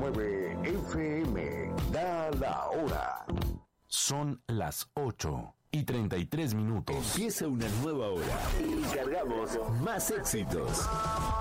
89 FM. Da la hora. Son las 8:33. Empieza una nueva hora y cargamos más éxitos.